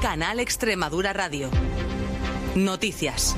Canal Extremadura Radio. Noticias.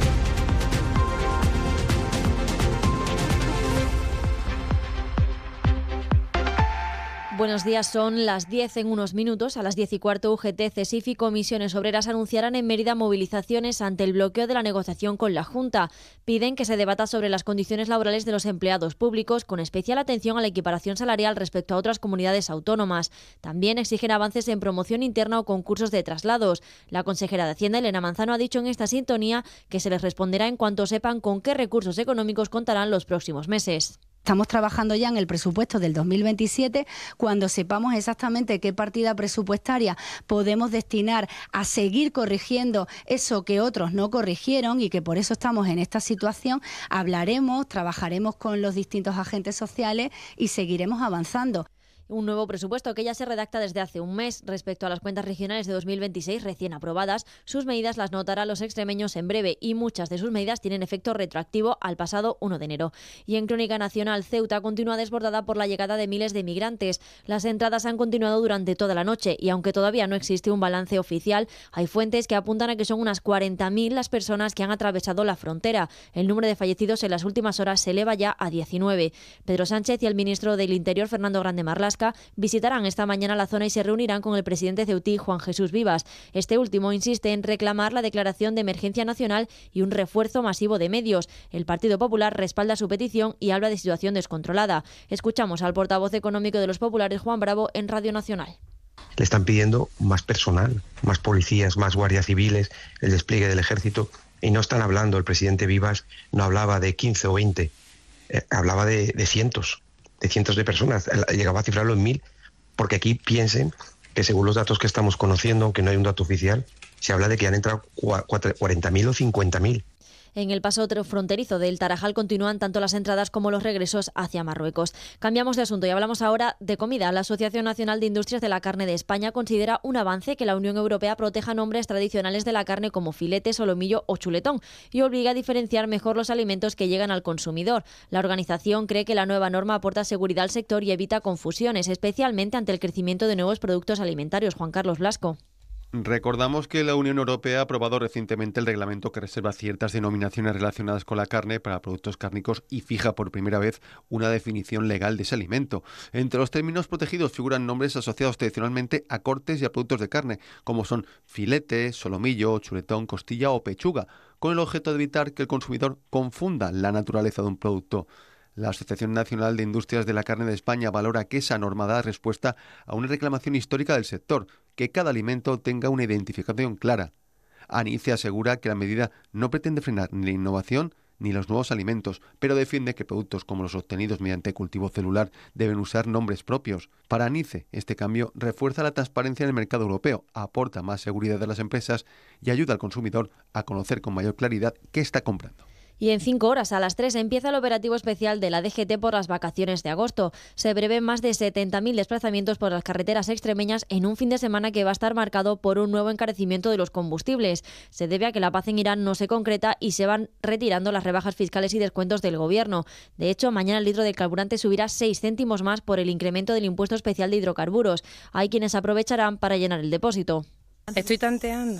Buenos días, son las 10 en unos minutos. A las 10:15 UGT, CESIF y Comisiones Obreras anunciarán en Mérida movilizaciones ante el bloqueo de la negociación con la Junta. Piden que se debata sobre las condiciones laborales de los empleados públicos, con especial atención a la equiparación salarial respecto a otras comunidades autónomas. También exigen avances en promoción interna o concursos de traslados. La consejera de Hacienda, Elena Manzano, ha dicho en esta sintonía que se les responderá en cuanto sepan con qué recursos económicos contarán los próximos meses. Estamos trabajando ya en el presupuesto del 2027, cuando sepamos exactamente qué partida presupuestaria podemos destinar a seguir corrigiendo eso que otros no corrigieron y que por eso estamos en esta situación, hablaremos, trabajaremos con los distintos agentes sociales y seguiremos avanzando. Un nuevo presupuesto que ya se redacta desde hace un mes. Respecto a las cuentas regionales de 2026 recién aprobadas, sus medidas las notarán los extremeños en breve y muchas de sus medidas tienen efecto retroactivo al pasado 1 de enero. Y en Crónica Nacional, Ceuta continúa desbordada por la llegada de miles de migrantes. Las entradas han continuado durante toda la noche y aunque todavía no existe un balance oficial, hay fuentes que apuntan a que son unas 40.000 las personas que han atravesado la frontera. El número de fallecidos en las últimas horas se eleva ya a 19. Pedro Sánchez y el ministro del Interior, Fernando Grande Marlaska, visitarán esta mañana la zona y se reunirán con el presidente ceutí, Juan Jesús Vivas. Este último insiste en reclamar la declaración de emergencia nacional y un refuerzo masivo de medios. El Partido Popular respalda su petición y habla de situación descontrolada. Escuchamos al portavoz económico de los populares, Juan Bravo, en Radio Nacional. Le están pidiendo más personal, más policías, más guardias civiles, el despliegue del ejército, y no están hablando, el presidente Vivas no hablaba de 15 o 20, hablaba de cientos de personas, llegaba a cifrarlo en 1.000, porque aquí piensen que según los datos que estamos conociendo, aunque no hay un dato oficial, se habla de que han entrado 40.000 o 50.000. En el paso fronterizo del Tarajal continúan tanto las entradas como los regresos hacia Marruecos. Cambiamos de asunto y hablamos ahora de comida. La Asociación Nacional de Industrias de la Carne de España considera un avance que la Unión Europea proteja nombres tradicionales de la carne como filete, solomillo o chuletón y obliga a diferenciar mejor los alimentos que llegan al consumidor. La organización cree que la nueva norma aporta seguridad al sector y evita confusiones, especialmente ante el crecimiento de nuevos productos alimentarios. Juan Carlos Blasco. Recordamos que la Unión Europea ha aprobado recientemente el reglamento que reserva ciertas denominaciones relacionadas con la carne para productos cárnicos y fija por primera vez una definición legal de ese alimento. Entre los términos protegidos figuran nombres asociados tradicionalmente a cortes y a productos de carne, como son filete, solomillo, chuletón, costilla o pechuga, con el objeto de evitar que el consumidor confunda la naturaleza de un producto. La Asociación Nacional de Industrias de la Carne de España valora que esa norma da respuesta a una reclamación histórica del sector, que cada alimento tenga una identificación clara. ANICE asegura que la medida no pretende frenar ni la innovación ni los nuevos alimentos, pero defiende que productos como los obtenidos mediante cultivo celular deben usar nombres propios. Para ANICE, este cambio refuerza la transparencia en el mercado europeo, aporta más seguridad a las empresas y ayuda al consumidor a conocer con mayor claridad qué está comprando. Y en 5 horas, a las 3, empieza el operativo especial de la DGT por las vacaciones de agosto. Se prevén más de 70.000 desplazamientos por las carreteras extremeñas en un fin de semana que va a estar marcado por un nuevo encarecimiento de los combustibles. Se debe a que la paz en Irán no se concreta y se van retirando las rebajas fiscales y descuentos del gobierno. De hecho, mañana el litro del carburante subirá 6 céntimos más por el incremento del impuesto especial de hidrocarburos. Hay quienes aprovecharán para llenar el depósito. Estoy tanteando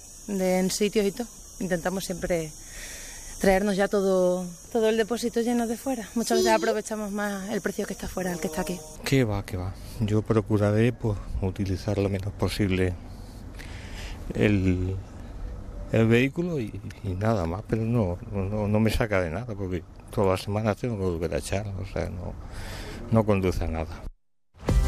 en sitios y todo. Intentamos siempre traernos ya todo el depósito lleno de fuera. Muchas veces aprovechamos más el precio que está fuera, el que está aquí. ¿Qué va? Yo procuraré utilizar lo menos posible el vehículo y nada más, pero no me saca de nada, porque todas las semanas tengo que volver a echar, o sea, no conduce a nada.